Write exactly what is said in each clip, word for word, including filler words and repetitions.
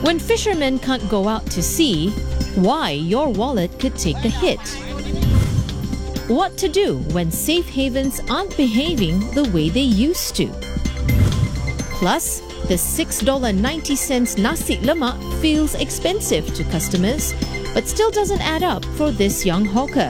When fishermen can't go out to sea, why your wallet could take a hit. What to do when safe havens aren't behaving the way they used to. Plus, the six dollars and ninety cents nasi lemak feels expensive to customers, but still doesn't add up for this young hawker.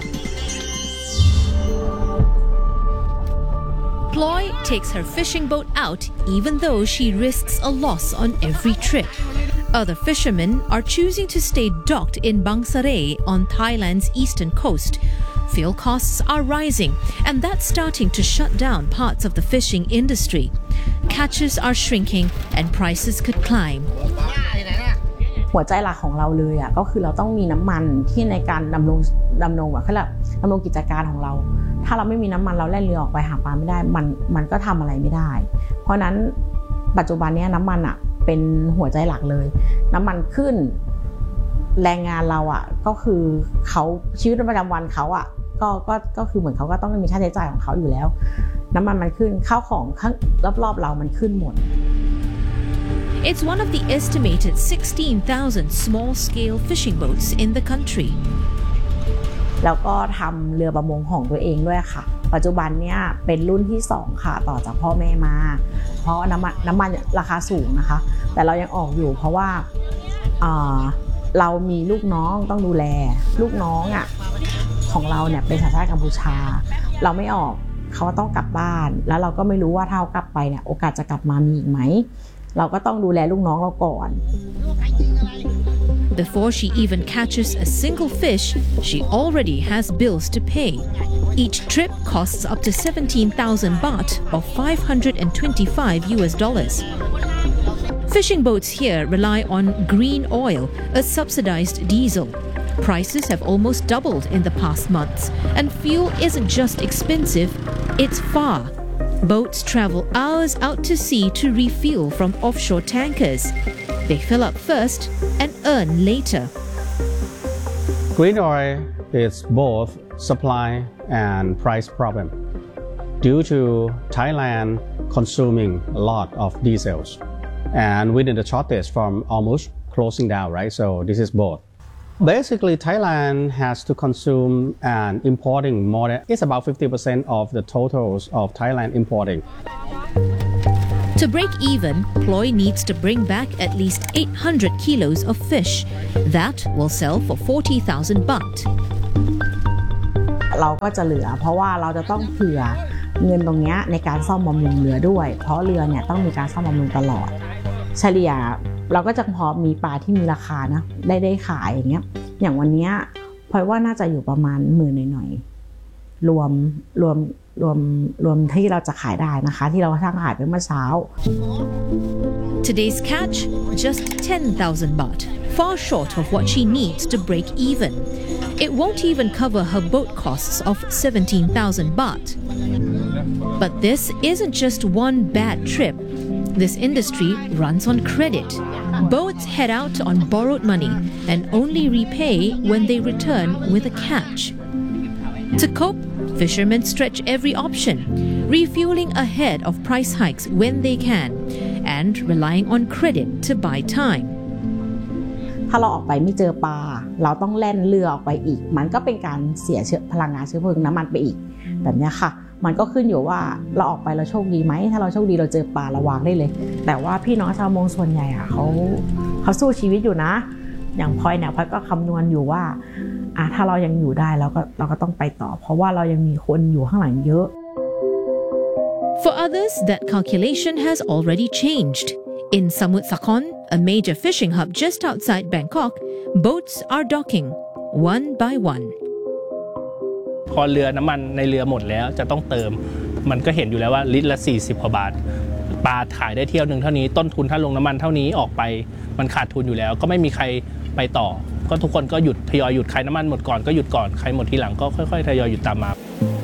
Ploy takes her fishing boat out even though she risks a loss on every trip. Other fishermen are choosing to stay docked in Bang Sarae on Thailand's eastern coast. Fuel costs are rising, and that's starting to shut down parts of the fishing industry. Catches are shrinking and prices could climb. หัวใจหลักของเราเลยอ่ะก็คือเราต้องมีน้ำมันที่ในการดำรงดำรงแบบเขาเรียกดำรงกิจการของเราถ้าเราไม่มีน้ำมันเราแล่นเรือออกไปหาปลาไม่ได้มันมันก็ทำอะไรไม่ได้เพราะนั้นปัจจุบันนี้น้ำมันอ่ะเป็นหัวใจหลักเลยน้ำมันขึ้นแรงงานเราอ่ะก็คือเขาชีวิตประจำวันเขาอ่ะก็ก็ก็คือเหมือนเขาก็ต้องมีค่าใช้จ่ายของเขาอยู่แล้วน้ำมันมันขึ้นข้าวของข้างรอบๆเรามันขึ้นหมด It's one of the estimated sixteen thousand small-scale fishing boats in the country. แล้วก็ทำเรือประมงของตัวเองด้วยค่ะปัจจุบันเนี่ยเป็นรุ่นที่สองค่ะต่อจากพ่อแม่มาเพราะน้ำมันน้ำมันราคาสูงนะคะแต่เรายังออกอยู่เพราะว่าเรามีลูกน้องต้องดูแลลูกน้องอ่ะของเราเนี่ยเป็นสัญชาติกัมพูชาเราไม่ออกเขาต้องกลับบ้านแล้วเราก็ไม่รู้ว่าถ้าเขากลับไปเนี่ยโอกาสจะกลับมามีอีกไหมเราก็ต้องดูแลลูกน้องเราก่อน Before she even catches a single fish, she already has bills to pay. Each trip costs up to seventeen thousand baht or five hundred twenty-five U S dollars. Fishing boats here rely on green oil, a subsidized diesel. Prices have almost doubled in the past months, and fuel isn't just expensive, it's far. Boats travel hours out to sea to refuel from offshore tankers. They fill up first and earn later. Green oil is both supply and price problem due to Thailand consuming a lot of diesels and within the shortage from almost closing down, right? So this is both. Basically, Thailand has to consume and importing more than, it's about fifty percent of the totals of Thailand importing. To break even, Ploy needs to bring back at least eight hundred kilos of fish. That will sell for forty thousand baht. เราก็จะเหลือเพราะว่าเราจะต้องเผื่อเงินตรงนี้ในการซ่อมบำรุงเรือด้วยเพราะเรือเนี่ยต้องมีการซ่อมบำรุงตลอดเฉลี่ยเราก็จะพอมีปลาที่มีราคานะได้ได้ขายอย่างเงี้ยอย่างวันนี้พลอยว่าน่าจะอยู่ประมาณหมื่นหน่อยๆรวมรวมรวมรวมที่เราจะขายได้นะคะที่เราช่างขายไปเมื่อเช้า Today's catch just ten thousand baht, far short of what she needs to break even. It won't even cover her boat costs of seventeen thousand baht. But this isn't just one bad trip. This industry runs on credit. Boats head out on borrowed money and only repay when they return with a catch. To cope, fishermen stretch every option, refueling ahead of price hikes when they can, and relying on credit to buy time. ถ้าเราออกไปไม่เจอปลาเราต้องแล่นเรือออกไปอีกมันก็เป็นการเสียเชื้อพลังงานเชื้อเพลิงน้ำมันไปอีกแบบนี้ค่ะมันก็ขึ้นอยู่ว่าเราออกไปเราโชคดีไหมถ้าเราโชคดีเราเจอปลาเราวางได้เลยแต่ว่าพี่น้องชาวมงส่วนใหญ่อะเขาเขาสู้ชีวิตอยู่นะอย่างพลอยเนี่ยพลอยก็คำนวณอยู่ว่าอ่ะถ้าเรายังอยู่ได้เราก็เราก็ต้องไปต่อเพราะว่าเรายังมีคนอยู่ข้างหลังเยอะ For others, that calculation has already changed. In Samut Sakhon, a major fishing hub just outside Bangkok, boats are docking one by one. พอเรือน้ำมันในเรือหมดแล้วจะต้องเติมมันก็เห็นอยู่แล้วว่าลิตรละสี่สิบกว่าบาทปลาขายได้เที่ยวหนึ่งเท่านี้ต้นทุนถ้าลงน้ำมันเท่านี้ออกไปมันขาดทุนอยู่แล้วก็ไม่มีใครไปต่อก็ทุกคนก็หยุดทยอยหยุดใครน้ำมันหมดก่อนก็หยุดก่อนใครหมดทีหลังก็ค่อยๆทยอยหยุดตามมา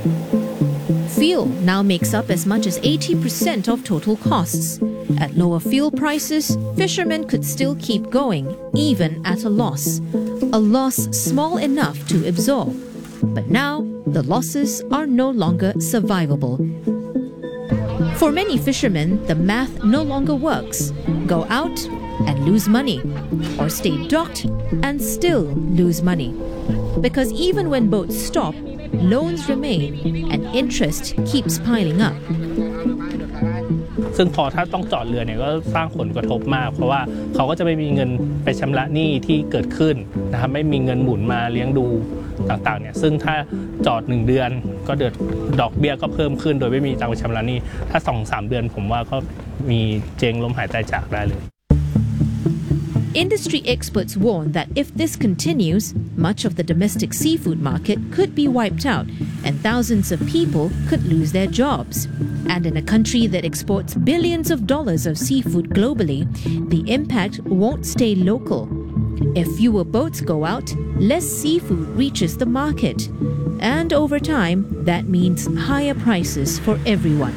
Fuel now makes up as much as eighty percent of total costs. At lower fuel prices, fishermen could still keep going, even at a loss. A loss small enough to absorb. But now, the losses are no longer survivable. For many fishermen, the math no longer works. Go out and lose money, or stay docked and still lose money. Because even when boats stop, loans remain and interest keeps piling up. ซึ่งพอถ้าต้องจอดเรือเนี่ยก็สร้างผลกระทบมากเพราะว่าเขาก็จะไม่มีเงินไปชำระหนี้ที่เกิดขึ้นนะครับไม่มีเงินหมุนมาเลี้ยงดูต่างๆเนี่ยซึ่งถ้าจอดหนึ่งเดือนก็เดือดดอกเบี้ยก็เพิ่มขึ้นโดยไม่มีตังค์ไปชำระหนี้ถ้า สองถึงสาม เดือนผมว่าก็มีเจ๊งล้มหายตายจากได้เลย Industry experts warn that if this continues, much of the domestic seafood market could be wiped out and thousands of people could lose their jobs. And in a country that exports billions of dollars of seafood globally, the impact won't stay local. If fewer boats go out, less seafood reaches the market. And over time, that means higher prices for everyone.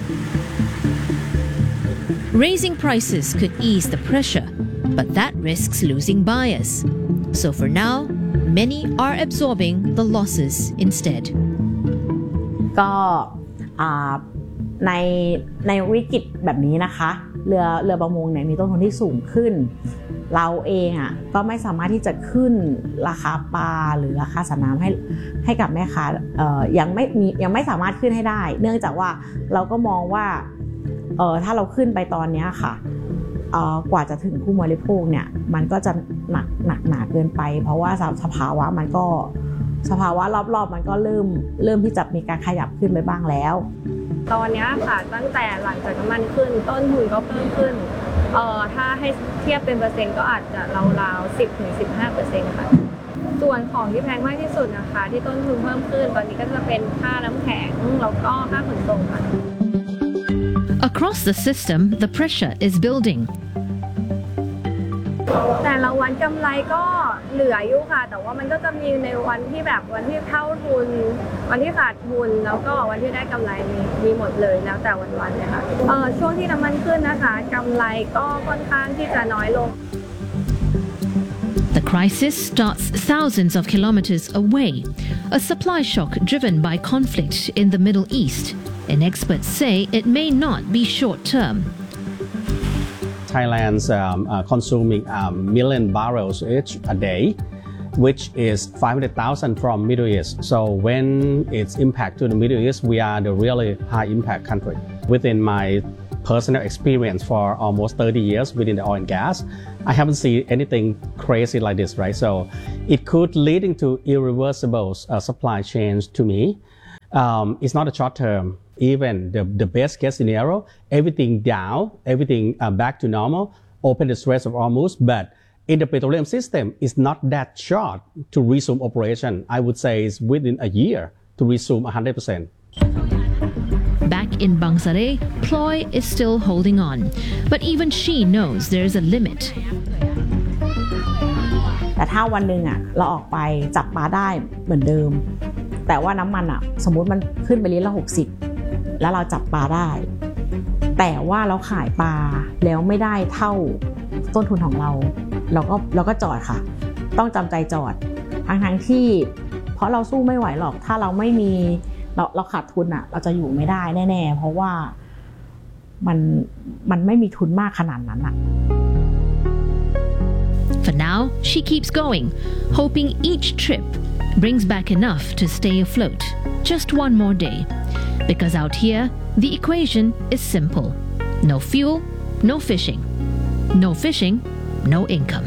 Raising prices could ease the pressure, but that risks losing buyers. So for now, many are absorbing the losses instead. ก็ในในวิกฤตแบบนี้นะคะเรือเรือประมงเนี่ยมีต้นทุนที่สูงขึ้นเราเองอ่ะก็ไม่สามารถที่จะขึ้นราคาปลาหรือราคาสัตว์น้ำให้ให้กับแม่ค้าเอ่อยังไม่มียังไม่สามารถขึ้นให้ได้เนื่องจากว่าเราก็มองว่าเอ่อถ้าเราขึ้นไปตอนนี้ค่ะเอ่อกว่าจะถึงผู้บริโภคเนี่ยมันก็จะหนักหนักหนาเกินไปเพราะว่าสภาวะมันก็สภาวะรอบๆมันก็เริ่มเริ่มที่จะมีการขยับขึ้นไปบ้างแล้วตอนนี้ค่ะตั้งแต่หลังจากน้ำมันขึ้นต้นทุนก็เพิ่มขึ้นเอ่อถ้าให้เทียบเป็นเปอร์เซ็นต์ก็อาจจะราวๆ สิบถึงสิบห้าเปอร์เซ็นต์ ค่ะส่วนของที่แพงมากที่สุดนะคะที่ต้นทุนเพิ่มขึ้นตอนนี้ก็จะเป็นค่าน้ำแข็งแล้วก็ค่าขนส่งค่ะ Across the system, the pressure is building. แต่ละวันกำไรก็เหลืออยู่ค่ะแต่ว่ามันก็จะมีในวันที่แบบวันที่เท่าทุนวันที่ขาดทุนแล้วก็วันที่ได้กำไรมีมีหมดเลยแล้วแต่วันๆเลยค่ะเอ่อช่วงที่น้ำมันขึ้นนะคะกำไรก็ค่อนข้างที่จะน้อยลง The crisis starts thousands of kilometers away, a supply shock driven by conflict in the Middle East, and experts say it may not be short-term. Thailand's um, uh, consuming um, million barrels each a day, which is five hundred thousand from Middle East. So when it's impact to the Middle East, we are the really high impact country. Within my personal experience for almost thirty years within the oil and gas, I haven't seen anything crazy like this, right? So it could leading to irreversible uh, supply change to me. Um, it's not a short term. Even the, the best case scenario, everything down, everything uh, back to normal, open the Strait of Hormuz. But in the petroleum system, it's not that short to resume operation. I would say it's within a year to resume one hundred percent. Back in Bangsare, Ploy is still holding on. But even she knows there's a limit. แต่ถ้าวันหนึ่งอ่ะเราออกไปจับปลาได้เหมือนเดิมแต่ว่าน้ำมันอ่ะสมมุติมันขึ้นไปลิตรละหกสิบแล้วเราจับปลาได้แต่ว่าเราขายปลาแล้วไม่ได้เท่าต้นทุนของเราเราก็เราก็จอดค่ะต้องจำใจจอดทั้งทั้งที่เพราะเราสู้ไม่ไหวหรอกถ้าเราไม่มีเราเราขาดทุนอ่ะเราจะอยู่ไม่ได้แน่ๆเพราะว่ามันมันไม่มีทุนมากขนาดนั้นอ่ะ For now, she keeps going, hoping each trip brings back enough to stay afloat. Just one more day. Because out here, the equation is simple. No fuel, no fishing. No fishing, no income.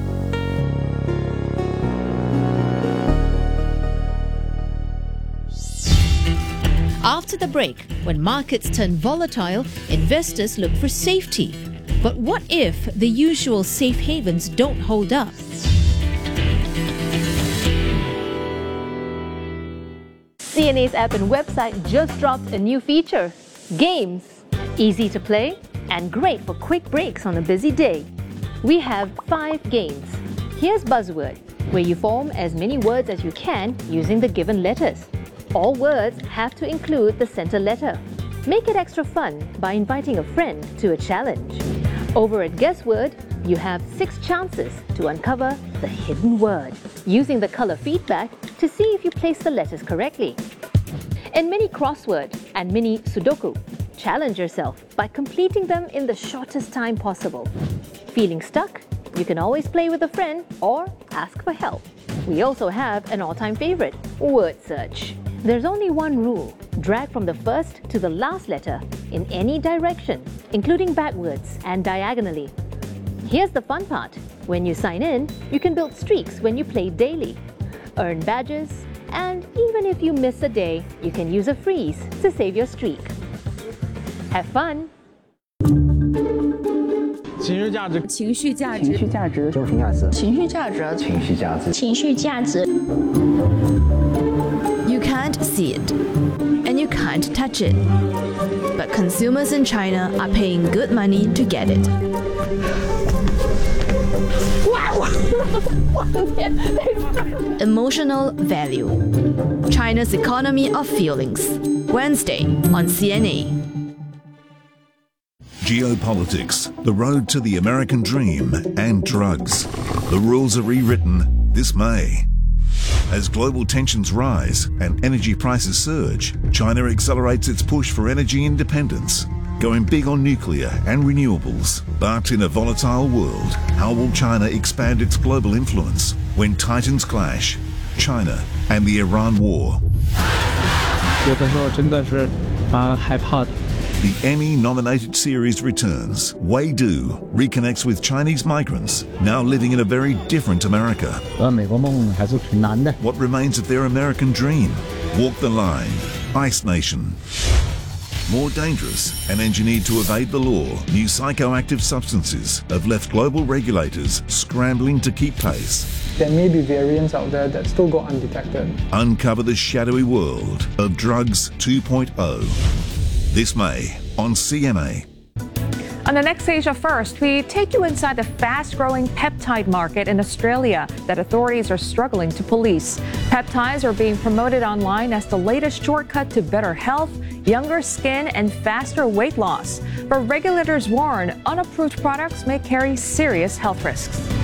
After the break, when markets turn volatile, investors look for safety. But what if the usual safe havens don't hold up? C N A's app and website just dropped a new feature, Games. Easy to play and great for quick breaks on a busy day. We have five games. Here's Buzzword, where you form as many words as you can using the given letters. All words have to include the center letter. Make it extra fun by inviting a friend to a challenge. Over at Guessword, you have six chances to uncover the hidden word, using the color feedback to see if you place the letters correctly. In Mini Crossword and Mini Sudoku, Challenge yourself by completing them in the shortest time possible. Feeling stuck? You can always play with a friend or ask for help. We also have an all-time favorite, word search. There's only one rule. Drag from the first to the last letter in any direction, including backwards and diagonally. Here's the fun part. When you sign in, you can build streaks when you play daily, earn badges, and even if you miss a day, you can use a freeze to save your streak. Have fun! 情绪价值， 情绪价值， 情绪价值，情绪价值， 情绪价值， 情绪价值， 情绪价值。 You can't see it, and you can't touch it. But consumers in China are paying good money to get it. Emotional value. China's economy of feelings. Wednesday on C N A. Geopolitics, the road to the American dream, and drugs. The rules are rewritten this May. As global tensions rise and energy prices surge, China accelerates its push for energy independence, going big on nuclear and renewables. But in a volatile world, how will China expand its global influence when titans clash? China and the Iran war. 有的时候真的是蛮害怕的。 The Emmy-nominated series returns. Wei Du reconnects with Chinese migrants now living in a very different America. 呃，美国梦还是挺难的。 What remains of their American dream? Walk the line. Ice Nation. More dangerous and engineered to evade the law, new psychoactive substances have left global regulators scrambling to keep pace. There may be variants out there that still go undetected. Uncover the shadowy world of drugs two point oh. This May on C N A. On the next Asia First, we take you inside the fast-growing peptide market in Australia that authorities are struggling to police. Peptides are being promoted online as the latest shortcut to better health, younger skin, and faster weight loss. But regulators warn unapproved products may carry serious health risks.